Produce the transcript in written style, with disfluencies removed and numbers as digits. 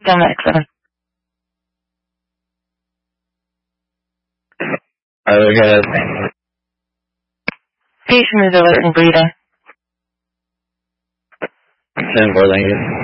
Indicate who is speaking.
Speaker 1: Stomach 7.
Speaker 2: Overhead.
Speaker 1: Patient is alert and breathing.
Speaker 2: 10-4, thank you.